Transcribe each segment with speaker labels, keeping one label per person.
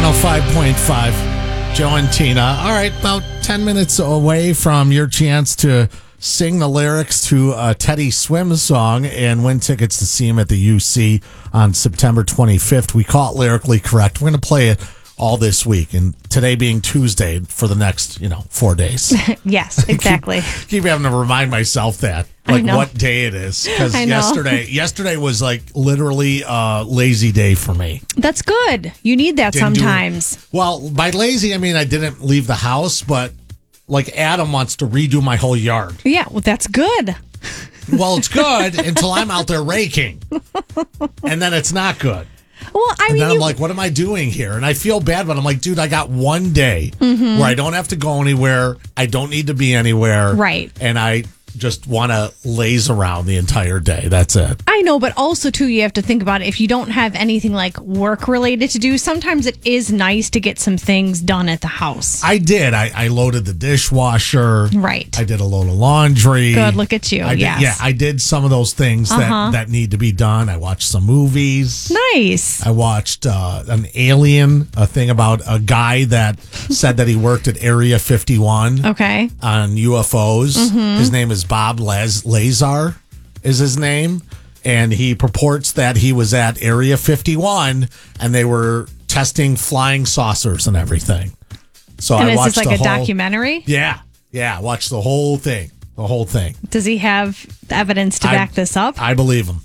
Speaker 1: 105.5, Joe and Tina. All right, about 10 minutes away from your chance to sing the lyrics to a Teddy Swims song and win tickets to see him at the UC on September 25th. We call it Lyrically Correct. We're going to play it all this week, and today being Tuesday for the next, 4 days.
Speaker 2: Yes, exactly.
Speaker 1: keep having to remind myself that, what day it is. Because yesterday was like literally a lazy day for me.
Speaker 2: That's good. You need that sometimes.
Speaker 1: Well, by lazy, I mean I didn't leave the house, but like Adam wants to redo my whole yard.
Speaker 2: Yeah, well, that's good.
Speaker 1: Well, it's good until I'm out there raking. And then it's not good.
Speaker 2: Well,
Speaker 1: I'm like, what am I doing here? And I feel bad, but I'm like, dude, I got one day where I don't have to go anywhere. I don't need to be anywhere.
Speaker 2: Right.
Speaker 1: And I just want to laze around the entire day. That's it.
Speaker 2: I know, but also, too, you have to think about it. If you don't have anything like work-related to do, sometimes it is nice to get some things done at the house.
Speaker 1: I did. I loaded the dishwasher.
Speaker 2: Right.
Speaker 1: I did a load of laundry.
Speaker 2: Good, look at you. Yes.
Speaker 1: I did some of those things that need to be done. I watched some movies.
Speaker 2: Nice.
Speaker 1: I watched a thing about a guy that said that he worked at Area 51.
Speaker 2: Okay.
Speaker 1: On UFOs. His name is Bob Lazar is his name. And he purports that he was at Area 51 and they were testing flying saucers and everything. So
Speaker 2: and
Speaker 1: I watched
Speaker 2: this like a documentary?
Speaker 1: Yeah. I watched the whole thing.
Speaker 2: Does he have evidence to back this up?
Speaker 1: I believe him.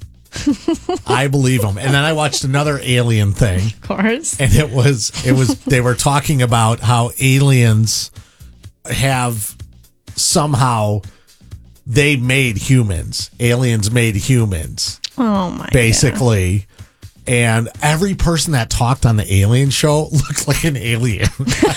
Speaker 1: I believe him. And then I watched another alien thing.
Speaker 2: Of course.
Speaker 1: And it was they were talking about how aliens have somehow they made humans. Aliens made humans.
Speaker 2: Oh my
Speaker 1: basically. God. And every person that talked on the alien show looked like an alien.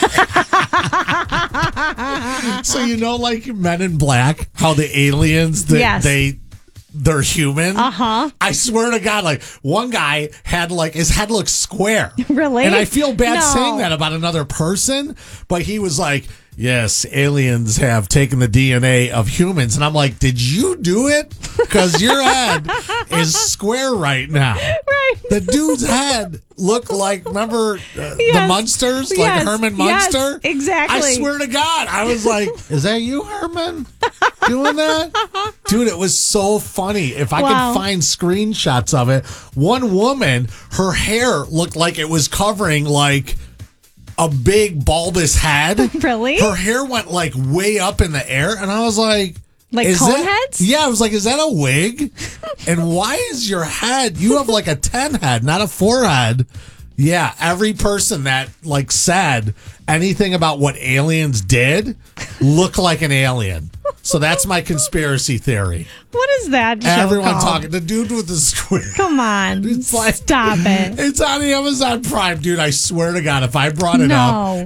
Speaker 1: So like Men in Black, how the aliens they're human. I swear to God, like one guy had like his head looks square.
Speaker 2: Really?
Speaker 1: And I feel bad saying that about another person, but he was like, yes, aliens have taken the DNA of humans. And I'm like, did you do it? Because your head is square right now.
Speaker 2: Right.
Speaker 1: The dude's head looked like, remember the Munsters? Like Herman Munster?
Speaker 2: Yes, exactly.
Speaker 1: I swear to God. I was like, is that you, Herman? Doing that? Dude, it was so funny. If I could find screenshots of it, one woman, her hair looked like it was covering like a big bulbous head.
Speaker 2: Really?
Speaker 1: Her hair went like way up in the air, and I was like
Speaker 2: cone heads?
Speaker 1: Yeah, I was like, is that a wig? And why is your head? You have like a 10 head, not a 4 head. Yeah, every person that like said anything about what aliens did looked like an alien. So that's my conspiracy theory.
Speaker 2: What is that show
Speaker 1: Everyone
Speaker 2: called?
Speaker 1: talking. The dude with the square.
Speaker 2: Come on. Stop it.
Speaker 1: It's on Amazon Prime, dude. I swear to God, if I brought it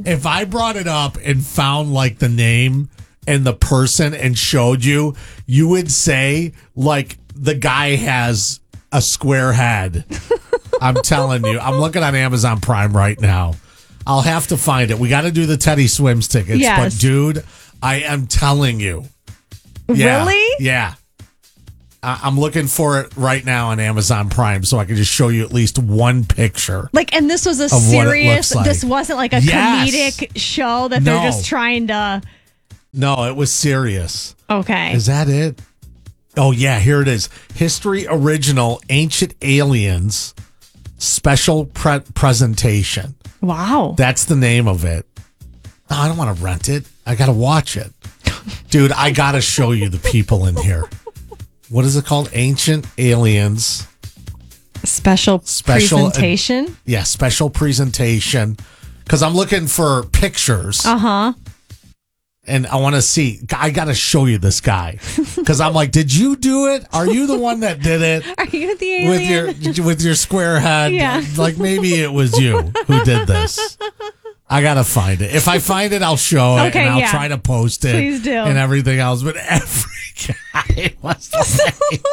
Speaker 1: up and found like the name and the person and showed you, you would say like the guy has a square head. I'm telling you. I'm looking on Amazon Prime right now. I'll have to find it. We got to do the Teddy Swims tickets.
Speaker 2: Yes.
Speaker 1: But dude, I am telling you.
Speaker 2: Yeah, really?
Speaker 1: Yeah. I'm looking for it right now on Amazon Prime so I can just show you at least one picture.
Speaker 2: And this was a serious, this wasn't like a comedic show that they're just trying to.
Speaker 1: No, it was serious.
Speaker 2: Okay.
Speaker 1: Is that it? Oh, yeah, here it is. History Original Ancient Aliens Special Presentation.
Speaker 2: Wow.
Speaker 1: That's the name of it. No, I don't want to rent it. I got to watch it. Dude, I got to show you the people in here. What is it called? Ancient Aliens.
Speaker 2: Special presentation?
Speaker 1: Yeah, special presentation. Because I'm looking for pictures.
Speaker 2: Uh-huh.
Speaker 1: And I want to see. I got to show you this guy. Because I'm like, did you do it? Are you the one that did it?
Speaker 2: Are you the alien?
Speaker 1: With your square head?
Speaker 2: Yeah.
Speaker 1: Like maybe it was you who did this. I got to find it. If I find it, I'll show it. And I'll try to post it.
Speaker 2: Please do.
Speaker 1: And everything else. But every guy was like...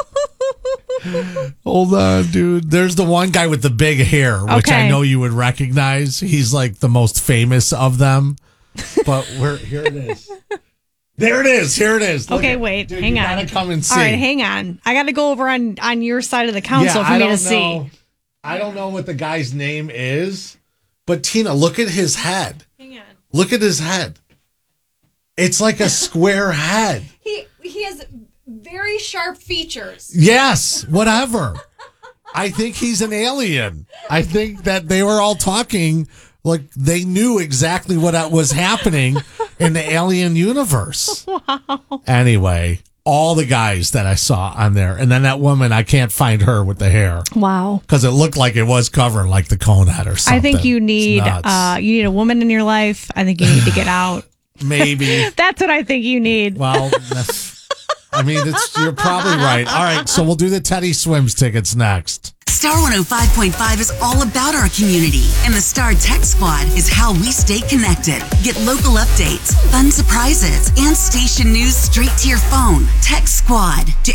Speaker 1: Hold on, dude. There's the one guy with the big hair, which I know you would recognize. He's like the most famous of them. But here it is. There it is. Here it is.
Speaker 2: Okay, wait.
Speaker 1: Dude,
Speaker 2: hang
Speaker 1: you
Speaker 2: on.
Speaker 1: gotta come and see.
Speaker 2: All right, hang on. I got to go over on your side of the council for me to see.
Speaker 1: I don't know what the guy's name is, But Tina, look at his head.
Speaker 2: Hang on.
Speaker 1: Look at his head. It's like a square head.
Speaker 2: He has very sharp features.
Speaker 1: Yes, whatever. I think he's an alien. I think that they were all talking like they knew exactly what was happening in the alien universe. Wow. Anyway, all the guys that I saw on there. And then that woman, I can't find her with the hair.
Speaker 2: Wow.
Speaker 1: Because it looked like it was covering like the cone head or something.
Speaker 2: I think you need a woman in your life. I think you need to get out.
Speaker 1: Maybe.
Speaker 2: That's what I think you need.
Speaker 1: Well, I mean, you're probably right. All right, so we'll do the Teddy Swims tickets next.
Speaker 3: Star 105.5 is all about our community, and the Star Tech Squad is how we stay connected. Get local updates, fun surprises, and station news straight to your phone. Tech Squad to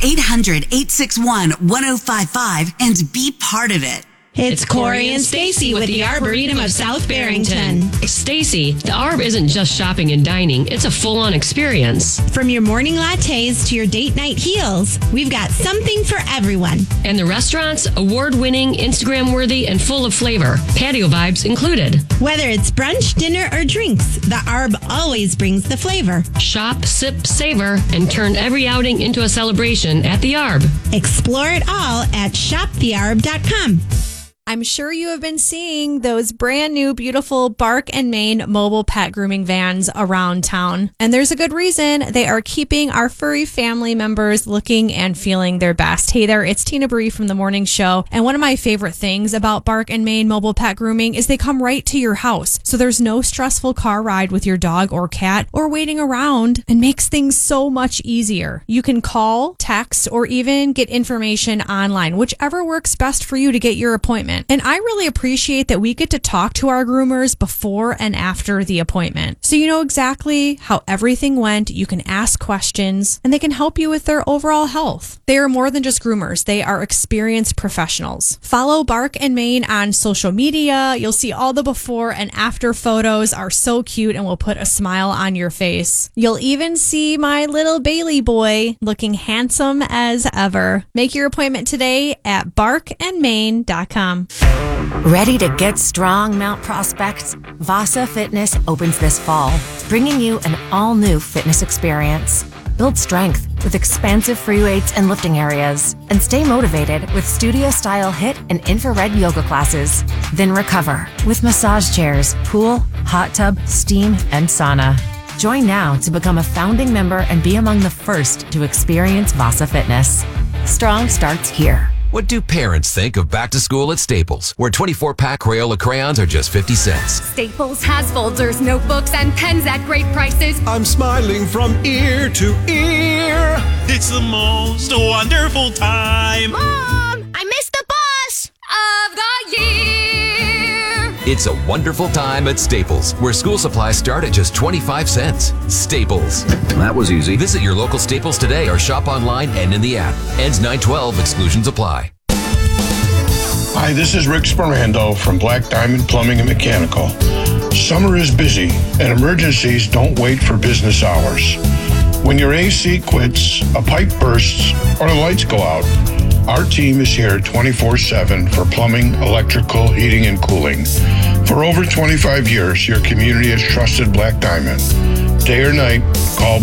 Speaker 3: 800-861-1055 and be part of it.
Speaker 4: It's Corey and Stacy with the Arboretum of South Barrington.
Speaker 5: Stacy, the Arb isn't just shopping and dining, it's a full-on experience.
Speaker 4: From your morning lattes to your date night heels, we've got something for everyone.
Speaker 5: And the restaurants, award-winning, Instagram-worthy, and full of flavor. Patio vibes included.
Speaker 4: Whether it's brunch, dinner, or drinks, the Arb always brings the flavor.
Speaker 5: Shop, sip, savor, and turn every outing into a celebration at the Arb.
Speaker 4: Explore it all at shopthearb.com.
Speaker 2: I'm sure you have been seeing those brand new, beautiful Bark and Main mobile pet grooming vans around town. And there's a good reason. They are keeping our furry family members looking and feeling their best. Hey there, it's Tina Bree from The Morning Show. And one of my favorite things about Bark and Main mobile pet grooming is they come right to your house. So there's no stressful car ride with your dog or cat or waiting around, and makes things so much easier. You can call, text, or even get information online, whichever works best for you to get your appointment. And I really appreciate that we get to talk to our groomers before and after the appointment. So you know exactly how everything went. You can ask questions and they can help you with their overall health. They are more than just groomers. They are experienced professionals. Follow Bark and Main on social media. You'll see all the before and after photos are so cute and will put a smile on your face. You'll even see my little Bailey boy looking handsome as ever. Make your appointment today at barkandmain.com.
Speaker 6: Ready to get strong, Mount Prospect? Vasa Fitness opens this fall, bringing you an all-new fitness experience. Build strength with expansive free weights and lifting areas, and stay motivated with studio-style HIIT and infrared yoga classes. Then recover with massage chairs, pool, hot tub, steam, and sauna. Join now to become a founding member and be among the first to experience Vasa Fitness. Strong starts here.
Speaker 7: What do parents think of back to school at Staples, where 24-pack Crayola crayons are just 50 cents?
Speaker 8: Staples has folders, notebooks, and pens at great prices.
Speaker 9: I'm smiling from ear to ear.
Speaker 10: It's the most wonderful time.
Speaker 8: Mom, I missed the bus of the year.
Speaker 7: It's a wonderful time at Staples, where school supplies start at just 25 cents. Staples.
Speaker 11: That was easy.
Speaker 7: Visit your local Staples today or shop online and in the app. Ends 9/12. Exclusions apply.
Speaker 12: Hi, this is Rick Sperando from Black Diamond Plumbing and Mechanical. Summer is busy, and emergencies don't wait for business hours. When your AC quits, a pipe bursts, or the lights go out, our team is here 24/7 for plumbing, electrical, heating, and cooling. For over 25 years, your community has trusted Black Diamond. Day or night, call